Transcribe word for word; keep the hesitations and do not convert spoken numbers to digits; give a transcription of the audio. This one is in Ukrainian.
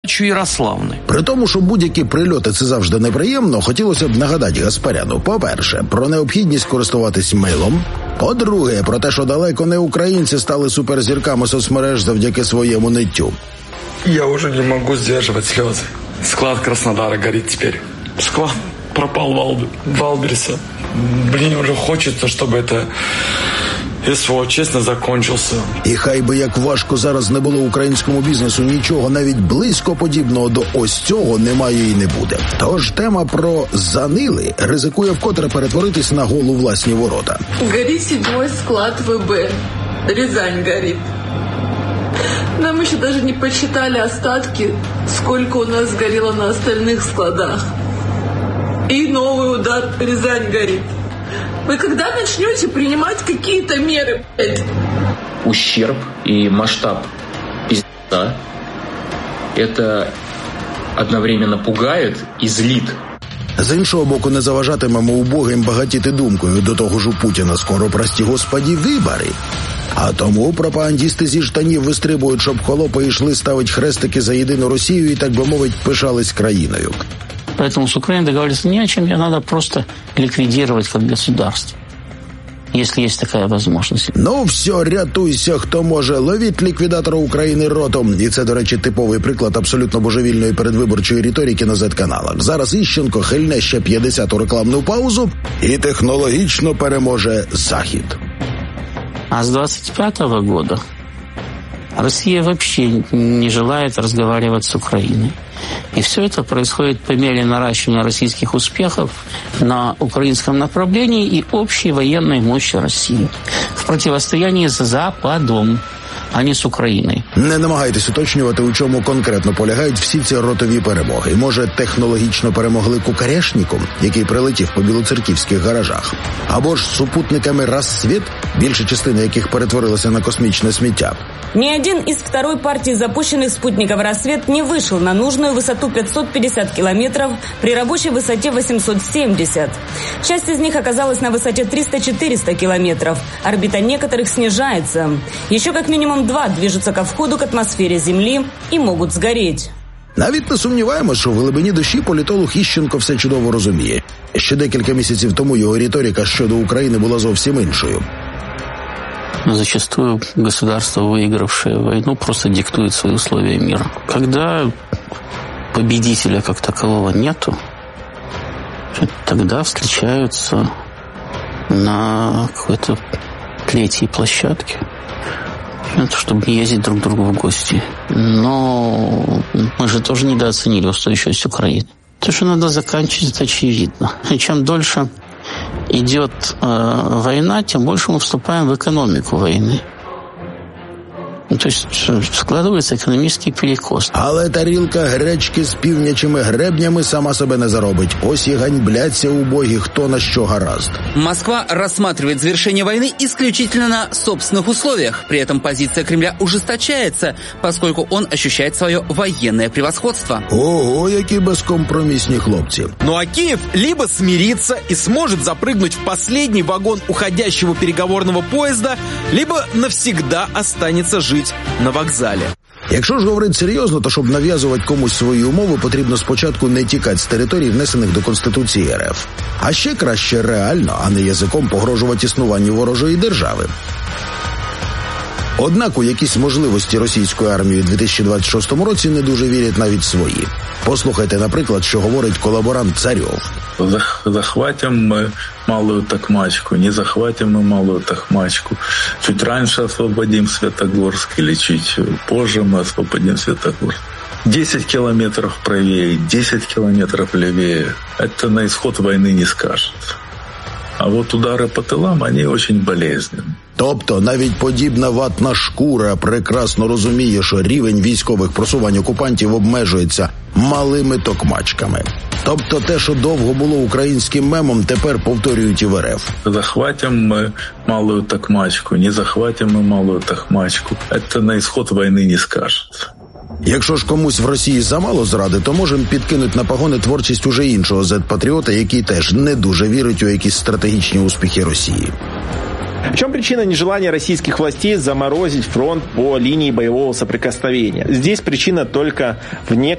передачу Ярославни. При тому, що будь-які прильоти – це завжди неприємно, хотілося б нагадати Гаспаряну, по-перше, про необхідність користуватись мейлом, по-друге, про те, що далеко не українці стали суперзірками соцмереж завдяки своєму ниттю. Я уже не могу сдерживать слезы. Склад Краснодара горит теперь. Склад пропал в, Алб... в Альберсе. Блин, уже хочется, чтобы это СВО чесно закончився. І хай би як важко зараз не було українському бізнесу, нічого навіть близько подібного до ось цього немає і не буде. Тож тема про «занили» ризикує вкотре перетворитись на голу власні ворота. Горит седьмой склад ВБ. Рязань горит. Нам еще даже не посчитали остатки, сколько у нас сгорело на остальных складах. И новый удар, Рязань горит. Вы когда начнете принимать какие-то меры, блядь? Ущерб и масштаб пиздца это одновременно пугает и злит. З іншого боку, не заважатимемо убогим багатіти думкою. До того ж у Путіна скоро, прості господі, вибори. А тому пропагандісти зі штанів вистрибують, щоб холопи йшли ставить хрестики за єдину Росію і, так би мовить, пишались країною. Поэтому с Украиной договариваться не о чем, ее надо просто ликвидировать как государство, если есть такая возможность. Ну все, рятуйся, хто може. Ловіть ліквідатора України ротом. І це, до речі, типовий приклад абсолютно божевільної передвиборчої риторики на зет-каналах. Зараз Іщенко хильне ще п'ятдесяту рекламну паузу і технологічно переможе Захід. А с двадцать пятого года Россия вообще не желает разговаривать с Украиной. И все это происходит по мере наращивания российских успехов на украинском направлении и общей военной мощи России в противостоянии с Западом, а не з Україною. Не намагайтесь уточнювати, у чому конкретно полягають всі ці ротові перемоги. Може, технологічно перемогли кукарешником, який прилетів по білоцерківських гаражах? Або ж супутниками «Рассвіт», більша частина яких перетворилася на космічне сміття? Ни один из второй партии запущенных спутников «Рассвет» не вышел на нужную высоту пятьсот пятьдесят километров при рабочей высоте восемьсот семьдесят. Часть из них оказалась на высоте триста-четыреста километров. Орбита некоторых снижается. Еще как минимум два движутся ко входу к атмосфере Земли и могут сгореть. Навіть не сумніваємось, що в глибині душі політолог Іщенко все чудово розуміє. Ще декілька місяців тому його риторика щодо України була зовсім іншою. Зачастую государство, выигравшее войну, просто диктует свои условия мира. Когда победителя как такового нету, тогда встречаются на какой-то третьей площадке, чтобы не ездить друг к другу в гости. Но мы же тоже недооценили устойчивость Украины. То, что надо заканчивать, это очевидно. И чем дольше идет э, война, тем больше мы вступаем в экономику войны. Ну, то есть складывается экономический перекос. Але тарілка гречки з півнячими гребнями сама себе не заробить. Ось і ганьбляться убогі, хто на що гаразд. Москва рассматривает завершение войны исключительно на собственных условиях. При этом позиция Кремля ужесточается, поскольку он ощущает свое военное превосходство. Ого, які безкомпромісні хлопці. Ну а Киев либо смирится и сможет запрыгнуть в последний вагон уходящего переговорного поезда, либо навсегда останется жить на вокзалі. Якщо ж говорити серйозно, то щоб нав'язувати комусь свої умови, потрібно спочатку не тікати з територій, внесених до Конституції РФ. А ще краще реально, а не язиком погрожувати існуванню ворожої держави. Однак у якісь можливості російської армії у дві тисячі двадцять шостому році не дуже вірять навіть свої. Послухайте, наприклад, що говорить колаборант Царьов. Захватим мы Малую Токмачку, не захватим мы Малую Токмачку. Чуть раньше освободим Светогорск или чуть позже мы освободим Светогорск. десять километров правее, десять километров левее. Это на исход войны не скажет. А вот удары по тилам, они очень болезненны. Тобто навіть подібна ватна шкура прекрасно розуміє, що рівень військових просувань окупантів обмежується малими токмачками. Тобто те, що довго було українським мемом, тепер повторюють і в РФ. Захватим ми Малую Токмачку, не захватим ми Малую Токмачку. Це на исход війни не скажет. Якщо ж комусь в Росії замало зради, то можемо підкинути на погони творчість уже іншого зет-патріота, який теж не дуже вірить у якісь стратегічні успіхи Росії. В чем причина нежелания российских властей заморозить фронт по линии боевого соприкосновения? Здесь причина только в некоторых